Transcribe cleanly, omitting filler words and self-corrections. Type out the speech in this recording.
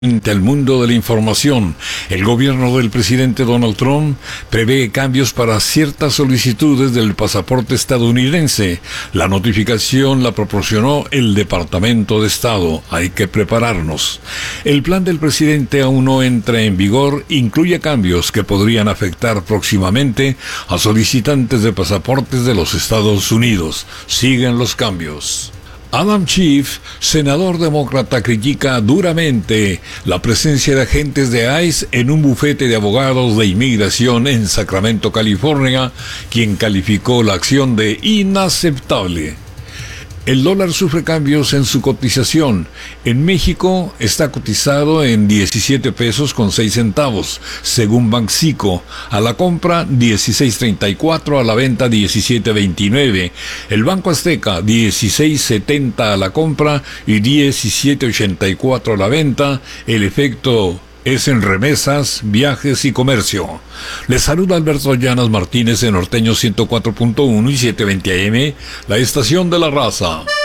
Al mundo de la información, el gobierno del presidente Donald Trump prevé cambios para ciertas solicitudes del pasaporte estadounidense. La notificación la proporcionó el Departamento de Estado. Hay que prepararnos. El plan del presidente aún no entra en vigor, incluye cambios que podrían afectar próximamente a solicitantes de pasaportes de los Estados Unidos. Siguen los cambios. Adam Schiff, senador demócrata, critica duramente la presencia de agentes de ICE en un bufete de abogados de inmigración en Sacramento, California, quien calificó la acción de inaceptable. El dólar sufre cambios en su cotización. En México está cotizado en 17 pesos con 6 centavos, según Banxico. A la compra 16.34, a la venta 17.29. El Banco Azteca 16.70 a la compra y 17.84 a la venta. El efecto es en remesas, viajes y comercio. Les saluda Alberto Llanas Martínez en Norteño 104.1 y 720 AM, la estación de la raza.